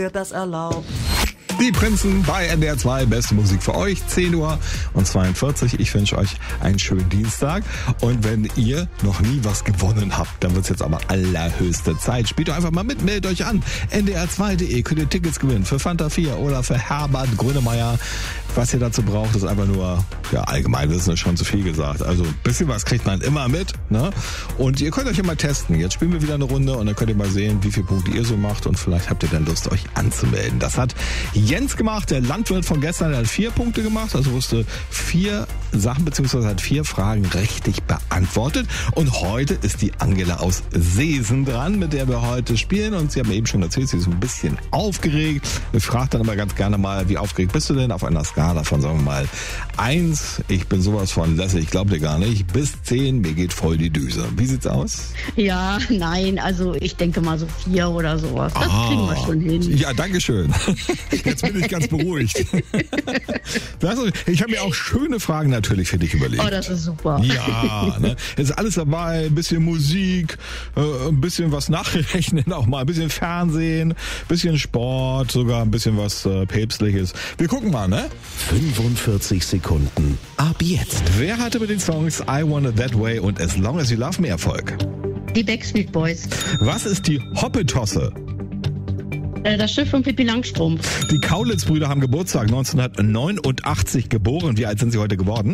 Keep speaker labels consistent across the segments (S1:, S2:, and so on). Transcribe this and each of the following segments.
S1: wird das erlaubt.
S2: Die Prinzen bei NDR 2, beste Musik für euch, 10:42 Uhr. Ich wünsche euch einen schönen Dienstag. Und wenn ihr noch nie was gewonnen habt, dann wird es jetzt aber allerhöchste Zeit. Spielt doch einfach mal mit, meldet euch an. ndr2.de könnt ihr Tickets gewinnen für Fanta 4 oder für Herbert Grönemeyer. Was ihr dazu braucht, ist einfach nur, ja, Allgemeinwissen ist schon zu viel gesagt. Also ein bisschen was kriegt man immer mit, ne? Und ihr könnt euch immer testen. Jetzt spielen wir wieder eine Runde und dann könnt ihr mal sehen, wie viele Punkte ihr so macht und vielleicht habt ihr dann Lust, euch anzumelden. Das hat Jens gemacht, der Landwirt von gestern, der hat 4 Punkte gemacht, also wusste 4 Sachen beziehungsweise hat 4 Fragen richtig beantwortet. Und heute ist die Angela aus Seesen dran, mit der wir heute spielen. Und sie haben mir eben schon erzählt, sie ist ein bisschen aufgeregt. Ich frage dann aber ganz gerne mal, wie aufgeregt bist du denn auf einer Skala von, sagen wir mal, 1, ich bin sowas von lässig, ich glaube dir gar nicht, bis 10, mir geht voll die Düse. Wie sieht's aus?
S3: Ja, nein, also ich denke mal so 4 oder sowas. Das kriegen wir schon hin.
S2: Ja, danke schön. Jetzt bin ich ganz beruhigt. Ich habe mir auch schöne Fragen natürlich für dich überlegt.
S3: Oh, das ist super.
S2: Ja, ne? Ist alles dabei, ein bisschen Musik, ein bisschen was nachrechnen auch mal, ein bisschen Fernsehen, ein bisschen Sport, sogar ein bisschen was Päpstliches. Wir gucken mal, ne?
S4: 45 Sekunden. Ab jetzt.
S2: Wer hatte mit den Songs I Want It That Way und As Long As You Love Me Erfolg?
S3: Die Backstreet Boys.
S2: Was ist die Hoppetosse?
S3: Das Schiff von Pippi Langstrumpf.
S2: Die Kaulitz-Brüder haben Geburtstag, 1989 geboren. Wie alt sind sie heute geworden?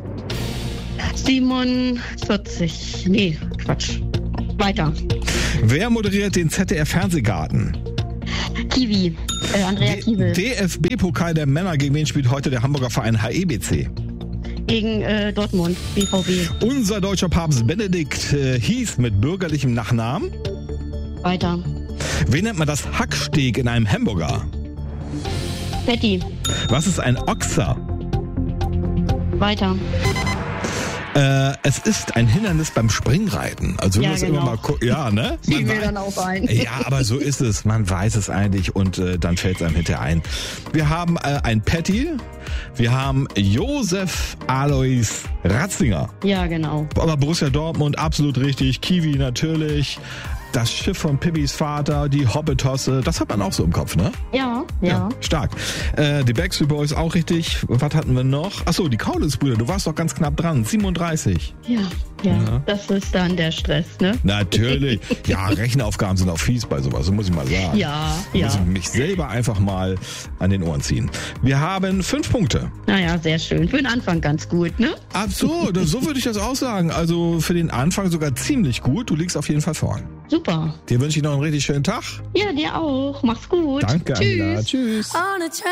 S3: 47. Nee, Quatsch. Weiter.
S2: Wer moderiert den ZDF-Fernsehgarten?
S3: Kiwi. Andrea Kiewel.
S2: DFB-Pokal der Männer. Gegen wen spielt heute der Hamburger Verein HEBC?
S3: Gegen Dortmund, BVB.
S2: Unser deutscher Papst Benedikt hieß mit bürgerlichem Nachnamen?
S3: Weiter.
S2: Wen nennt man das Hacksteak in einem Hamburger?
S3: Patty.
S2: Was ist ein Ochser?
S3: Weiter.
S2: Es ist ein Hindernis beim Springreiten. Also
S3: ja,
S2: muss
S3: genau.
S2: immer mal ja, ne?
S3: Ziehen wir dann auch ein.
S2: Ja, aber so ist es. Man weiß es eigentlich und dann fällt es einem hinterher ein. Wir haben ein Patty. Wir haben Josef Alois Ratzinger.
S3: Ja, genau.
S2: Aber Borussia Dortmund, absolut richtig. Kiwi natürlich. Das Schiff von Pippis Vater, die Hoppetosse, das hat man auch so im Kopf, ne?
S3: Ja.
S2: Stark. Die Backstreet Boys auch richtig. Was hatten wir noch? Achso, die Kaulitz-Brüder, du warst doch ganz knapp dran. 37.
S3: Ja. Das ist dann der Stress, ne?
S2: Natürlich. Ja, Rechenaufgaben sind auch fies bei sowas, so muss ich mal sagen.
S3: Ja.
S2: Muss ich mich selber einfach mal an den Ohren ziehen. Wir haben 5 Punkte.
S3: Naja, sehr schön. Für den Anfang ganz gut, ne?
S2: Ach so, so würde ich das auch sagen. Also für den Anfang sogar ziemlich gut. Du liegst auf jeden Fall vorn.
S3: Super.
S2: Dir wünsche ich noch einen richtig schönen Tag.
S3: Ja, dir auch. Mach's gut.
S2: Danke,
S3: Tschüss.
S2: Angela. Tschüss.